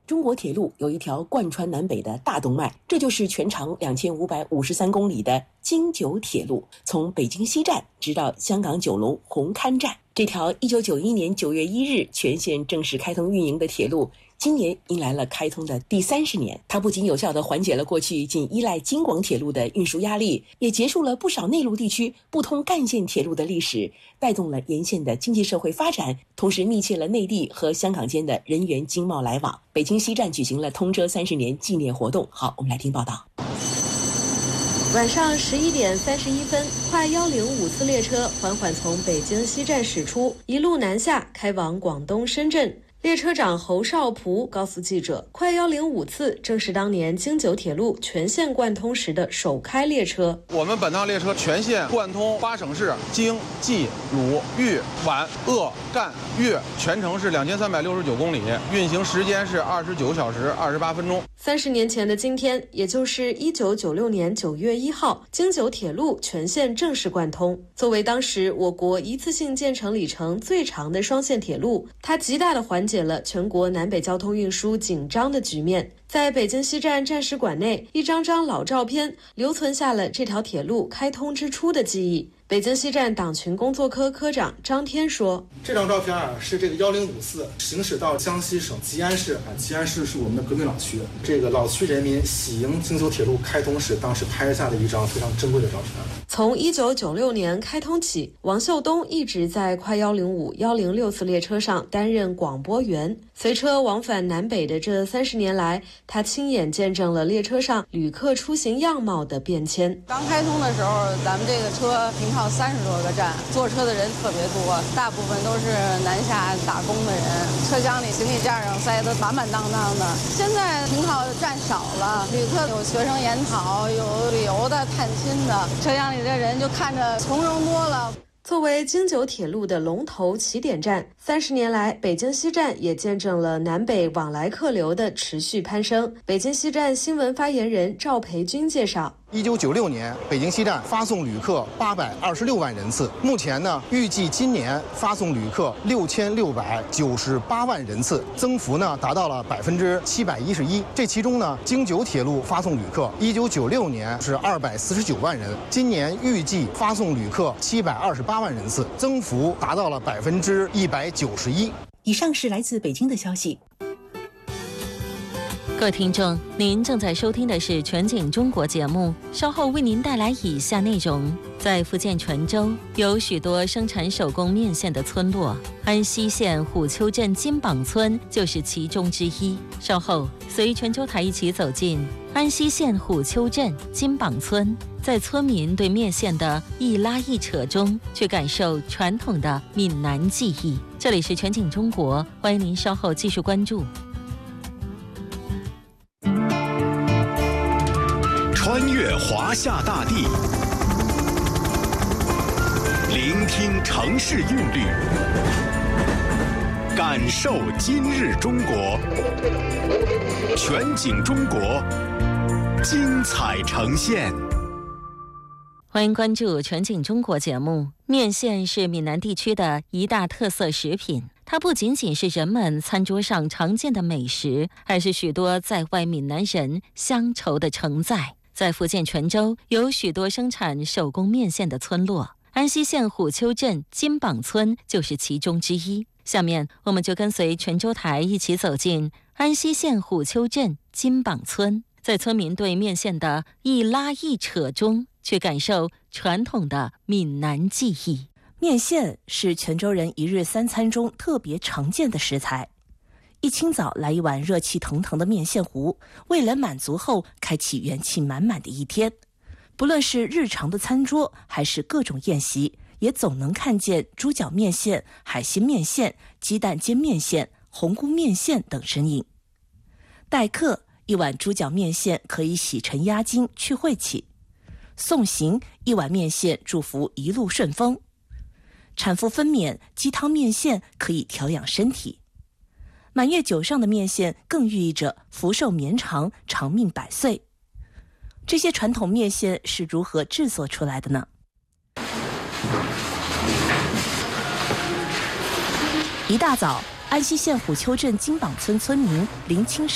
中国铁路有一条贯穿南北的大动脉，这就是全长2553公里的京九铁路，从北京西站直到香港九龙红磡站。这条1991年9月1日全线正式开通运营的铁路，今年迎来了开通的第30年。它不仅有效地缓解了过去仅依赖京广铁路的运输压力，也结束了不少内陆地区不通干线铁路的历史，带动了沿线的经济社会发展，同时密切了内地和香港间的人员经贸来往。北京西站举行了通车30年纪念活动。好，我们来听报道。 晚上11点31分，快105次列车缓缓从北京西站驶出，一路南下，开往广东深圳。列车长侯少璞告诉记者，快105次正是当年京九铁路全线贯通时的首开列车。 我们本趟列车全线贯通8省市，京、冀、鲁、豫、皖、鄂、赣、粤，全程是2369公里，运行时间是29小时28分钟。 30年前的今天，也就是1996年9月1号，京九铁路全线正式贯通。作为当时我国一次性建成里程最长的双线铁路，它极大地缓解了全国南北交通运输紧张的局面。在北京西站战史馆内，一张张老照片留存下了这条铁路开通之初的记忆。北京西站党群工作科科长张天说：“ 这张照片是这个1054行驶到江西省吉安市，吉安市是我们的革命老区，这个老区人民喜迎京九铁路开通时，当时拍下的一张非常珍贵的照片。” 从1996年开通起，王秀东一直在快105、106次列车上担任广播员。随车往返南北的这30年来，他亲眼见证了列车上旅客出行样貌的变迁。 刚开通的时候，咱们这个车停靠30多个站，坐车的人特别多，大部分都是南下打工的人，车厢里行李架上塞得满满当当的。现在停靠站少了，旅客有学生研讨，有旅游的、探亲的，车厢里的人就看着从容多了。 作为京九铁路的龙头起点站，30年来，北京西站也见证了南北往来客流的持续攀升。北京西站新闻发言人赵培军介绍 ，1996年，北京西站发送旅客826万人次，目前呢，预计今年发送旅客6698万人次，增幅呢达到了711%。这其中呢，京九铁路发送旅客1996年是249万人，今年预计发送旅客728万人次，增幅达到了191%。 以上是来自北京的消息。 各位听众，您正在收听的是全景中国节目，稍后为您带来以下内容。在福建泉州，有许多生产手工面线的村落，安溪县虎丘镇金榜村就是其中之一。稍后随泉州台一起走进安溪县虎丘镇金榜村，在村民对面线的一拉一扯中，去感受传统的闽南技艺。这里是全景中国，欢迎您稍后继续关注。 穿越华夏大地，聆听城市韵律，感受今日中国。全景中国，精彩呈现。 欢迎关注全景中国节目。面线是闽南地区的一大特色食品，它不仅仅是人们餐桌上常见的美食，还是许多在外闽南人乡愁的承载。在福建泉州，有许多生产手工面线的村落，安溪县虎丘镇金榜村就是其中之一。下面我们就跟随泉州台一起走进安溪县虎丘镇金榜村，在村民对面线的一拉一扯中，去感受传统的闽南技艺。 面线是泉州人一日三餐中特别常见的食材。一清早来一碗热气腾腾的面线糊，味蕾满足后，开启元气满满的一天。不论是日常的餐桌，还是各种宴席，也总能看见猪脚面线、海鲜面线、鸡蛋煎面线、红菇面线等身影。待客，一碗猪脚面线可以洗尘压惊、去晦气；送行，一碗面线祝福一路顺风；产妇分娩，鸡汤面线可以调养身体。满月酒上的面线更寓意着福寿绵长、长命百岁。这些传统面线是如何制作出来的呢？一大早，安溪县虎丘镇金榜村村民林清生